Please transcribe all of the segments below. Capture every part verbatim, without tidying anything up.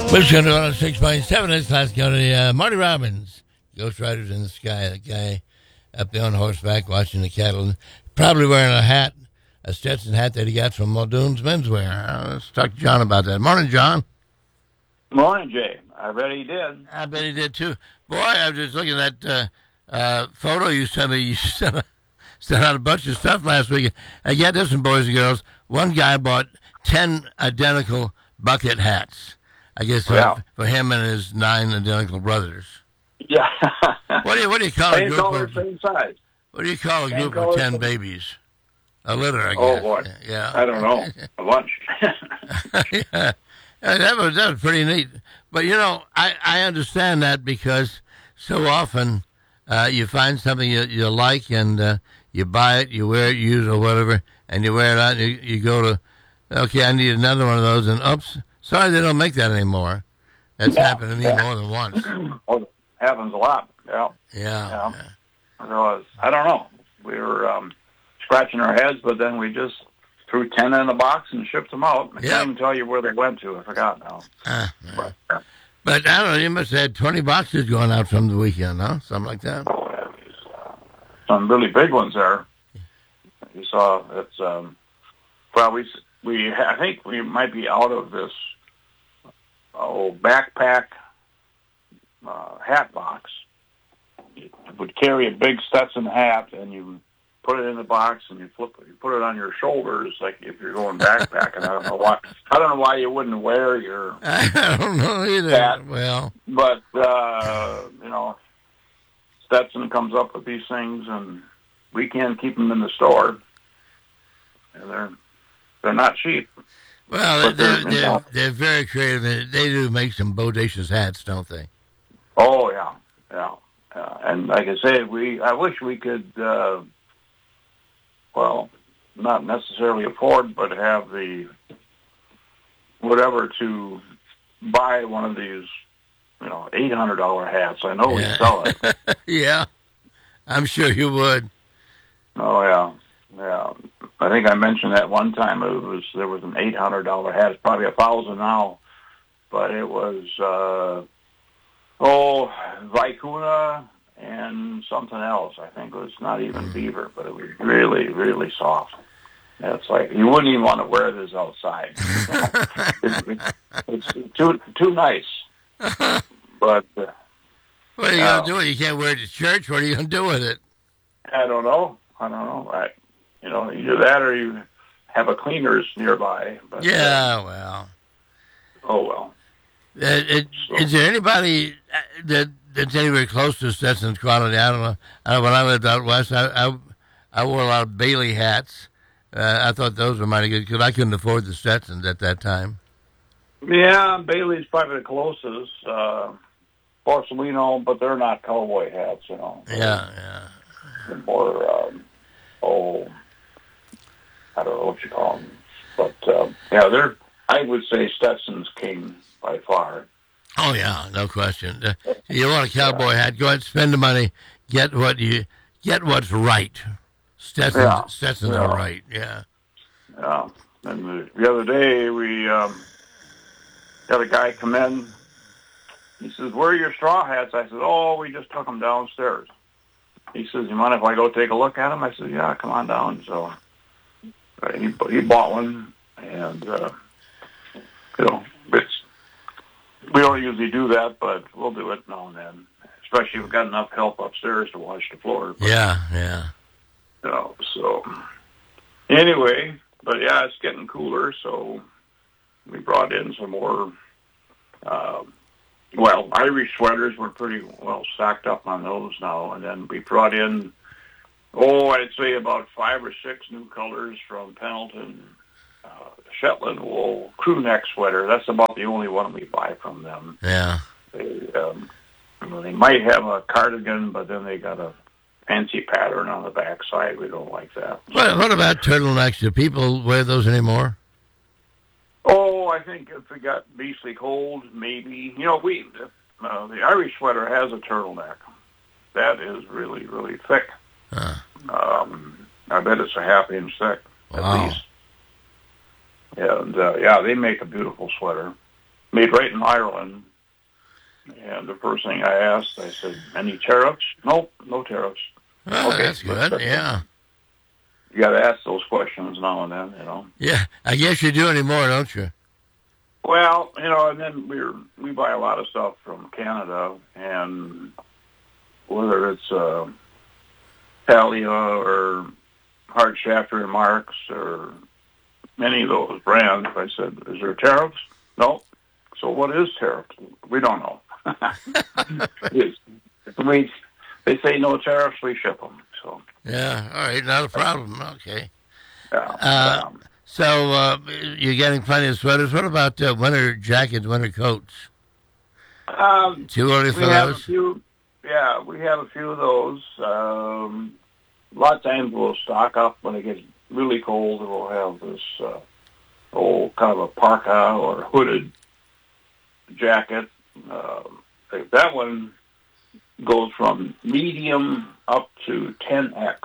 Mission one oh six point seven, it's Class County. Uh, Marty Robbins, Ghost Riders in the Sky, that guy up there on horseback watching the cattle, probably wearing a hat, a Stetson hat that he got from Muldoon's Menswear. Uh, let's talk to John about that. Morning, John. Morning, Jay. I bet he did. I bet he did, too. Boy, I was just looking at that uh, uh, photo you sent me. You sent, a, sent out a bunch of stuff last week. I get this one, boys and girls. One guy bought ten identical bucket hats. I guess yeah. for, for him and his nine identical brothers. Yeah. what do you What do you call same a group color, of? Same size. What do you call a Same group color, of ten same... babies? A litter, I guess. Oh boy. Yeah. I don't know. A bunch. yeah. That was that was pretty neat. But you know, I, I understand that because so often uh, you find something you you like and uh, you buy it, you wear it, use it or whatever, and you wear it out. And you, you go to, okay, I need another one of those, and oops. Sorry, they don't make that anymore. That's yeah, happened to me yeah. more than once. Oh, it happens a lot. Yeah. Yeah. yeah. yeah. There was, I don't know. We were um, scratching our heads, but then we just threw ten in a box and shipped them out. I yeah. can't even tell you where they went to. I forgot now. Uh, but, uh, but I don't know. You must have had twenty boxes going out from the weekend, huh? Something like that. Oh, yeah, uh, some really big ones there. You saw it's um, well, we we I think we might be out of this. Oh, backpack uh, hat box. You would carry a big Stetson hat, and you put it in the box, and you flip it. You put it on your shoulders, like if you're going backpacking. I don't know why. I don't know why you wouldn't wear your. I don't know either. Hat. Well, but uh, you know, Stetson comes up with these things, and we can't keep them in the store, and they're they're not cheap. Well, they're, they're, they're, they're very creative. They do make some bodacious hats, don't they? Oh, yeah, yeah. Uh, and like I say, we I wish we could, uh, well, not necessarily afford, but have the whatever to buy one of these, you know, eight hundred dollars hats. I know yeah. we sell it. yeah, I'm sure you would. Oh, yeah. Yeah, I think I mentioned that one time. It was there was an eight hundred dollar hat. It's probably a thousand now, but it was uh, oh vicuna and something else. I think it was not even beaver, but it was really really soft. It's like you wouldn't even want to wear this outside. it's, it's too too nice. But uh, what are you uh, gonna do? You can't wear it to church. What are you gonna do with it? I don't know. I don't know. I. You know, either that or you have a cleaners nearby. But, yeah, uh, well. Oh, well. Uh, it, so. Is there anybody that that's anywhere close to Stetson's quality? I don't know. I don't know when I lived out west, I, I, I wore a lot of Bailey hats. Uh, I thought those were mighty good because I couldn't afford the Stetsons at that time. Yeah, Bailey's probably the closest. Uh, Borsalino, but they're not cowboy hats, you know. Yeah, yeah. They're more, um, oh... I don't know what you call them, but uh, yeah, they're. I would say Stetson's king by far. Oh yeah, no question. Uh, you want a cowboy yeah. hat? Go ahead, spend the money, get what you get. What's right? Stetson's, yeah. Stetson's yeah. are right. Yeah. Yeah. And the, the other day we um, got a guy come in. He says, "Where are your straw hats?" I said, "Oh, we just took them downstairs." He says, "You mind if I go take a look at them?" I said, "Yeah, come on down." So. Uh, he he bought one, and uh, you know, it's we don't usually do that, but we'll do it now and then. Especially if we've got enough help upstairs to wash the floor. But, yeah, yeah. You know, so anyway, but yeah, it's getting cooler, so we brought in some more. Uh, well, Irish sweaters. We're pretty well stocked up on those now, and then we brought in. Oh, I'd say about five or six new colors from Pendleton. Uh, Shetland wool crew neck sweater. That's about the only one we buy from them. Yeah. They, um, you know, they might have a cardigan, but then they got a fancy pattern on the back side. We don't like that. What, what about turtlenecks? Do people wear those anymore? Oh, I think if it got beastly cold, maybe. You know, we uh, the Irish sweater has a turtleneck. That is really, really thick. Huh. Um, I bet it's a half inch thick, wow. at least. And, uh, yeah, they make a beautiful sweater. made right in Ireland. And the first thing I asked, I said, any tariffs? Nope, no tariffs. Oh, okay, that's good, yeah. You got to ask those questions now and then, you know. Yeah, I guess you do anymore, don't you? Well, you know, and then we're, we buy a lot of stuff from Canada, and whether it's uh, Thalia or Hard Shafter and Marks or any of those brands, I said, is there tariffs? No. So what is tariffs? We don't know. we, they say no tariffs, we ship them. So yeah, all right, not a problem. Okay. Yeah. Uh, um, so uh, you're getting plenty of sweaters. What about uh, winter jackets, winter coats? Um, Too early for we have those? a few. Yeah, we have a few of those. Um, a lot of times we'll stock up when it gets really cold. We'll have this uh, old kind of a parka or hooded jacket. Um, that one goes from medium up to ten X.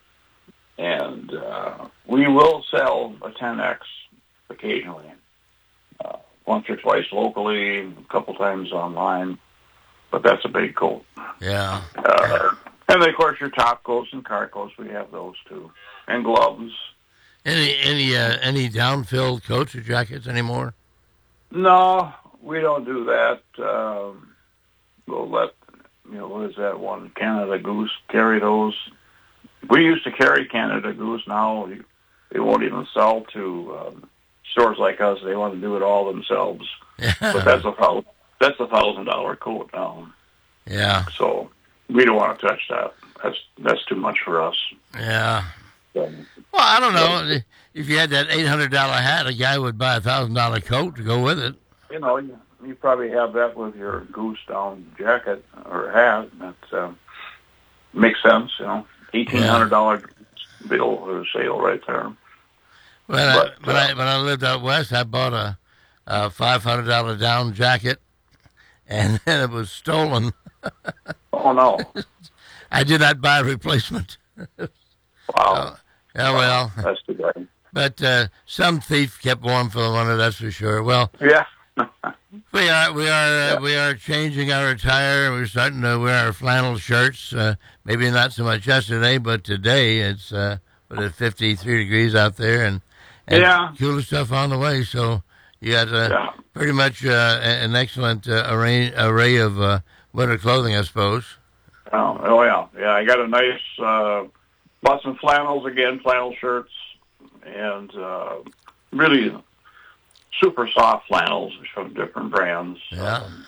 And uh, we will sell a ten X occasionally, uh, once or twice locally, a couple times online. But that's a big coat. Yeah. Uh, and then, of course, your top coats and car coats, we have those too. And gloves. Any any uh, any down-filled coats or jackets anymore? No, we don't do that. Um, we'll let, you know, what is that one? Canada Goose carry those. We used to carry Canada Goose. Now they won't even sell to um, stores like us. They want to do it all themselves. Yeah. But that's a thousand, that's a thousand dollar coat now. Yeah. So we don't want to touch that. That's that's too much for us. Yeah. Um, Well, I don't know. If you had that eight hundred dollar hat, a guy would buy a thousand dollar coat to go with it. you know, you, you probably have that with your goose down jacket or hat. That uh, makes sense, you know. Eighteen hundred dollar yeah. bill or sale right there. When I, when, uh, I, when I lived out west, I bought a, a five hundred dollar down jacket, and then it was stolen. Oh, no. I did not buy a replacement. Wow. Uh, yeah, well. That's too bad. But uh, some thief kept warm for the winter, that's for sure. Well, yeah. we are we are uh, yeah. we are changing our attire. We're starting to wear our flannel shirts. Uh, maybe not so much yesterday, but today it's uh, what is it, fifty-three degrees out there, and, and yeah. cooler stuff on the way. So you got uh, yeah. pretty much uh, an excellent uh, array array of uh, winter clothing, I suppose. Oh, oh yeah, yeah. I got a nice uh, bought some flannels again, flannel shirts, and uh, really super soft flannels from different brands. Yeah. Um,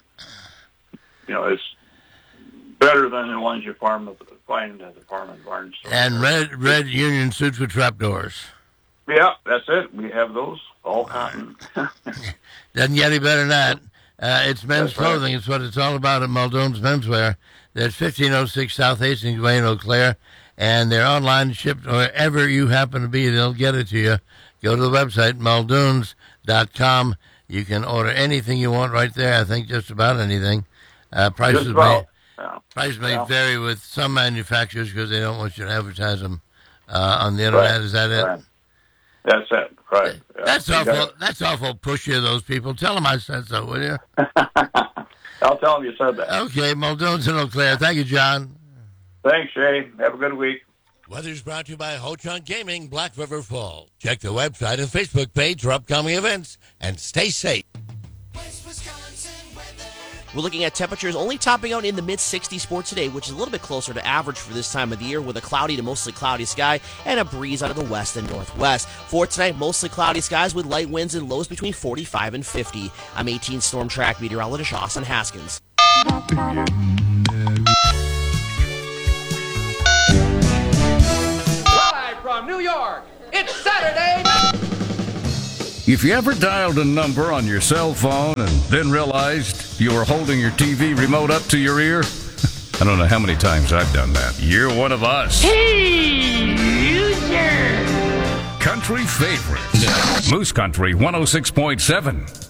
you know, it's better than the ones you farm at the, find at the farm and barn store. And red red union suits with trapdoors. Yeah, that's it. We have those, all cotton. Doesn't get any better than that. Uh, it's men's That's clothing. right. It's what it's all about at Muldoon's Menswear. They're at fifteen oh six South Hastings Way in Eau Claire, and they're online shipped wherever you happen to be. They'll get it to you. Go to the website, muldoons dot com. You can order anything you want right there. I think just about anything. Uh, prices Just about. may, Yeah. prices may Yeah. vary with some manufacturers because they don't want you to advertise them uh, on the internet. Right. Is that it? Right. That's it. Right. Yeah. That's You awful. got That's awful pushy of those people. Tell them I said so, will you? it. I'll tell them you said that. Okay, Muldoon's in Eau Claire. Thank you, John. Thanks, Shay. Have a good week. Weather's brought to you by Ho Chunk Gaming, Black River Fall. Check the website and Facebook page for upcoming events, and stay safe. We're looking at temperatures only topping out in the mid sixties for today, which is a little bit closer to average for this time of the year, with a cloudy to mostly cloudy sky and a breeze out of the west and northwest. For tonight, mostly cloudy skies with light winds and lows between forty-five and fifty. I'm eighteen Storm Track meteorologist Austin Haskins. Live from New York, it's Saturday night. If you ever dialed a number on your cell phone and then realized you were holding your T V remote up to your ear, I don't know how many times I've done that. You're one of us. Hey, loser! Country favorites. Moose Country one oh six point seven.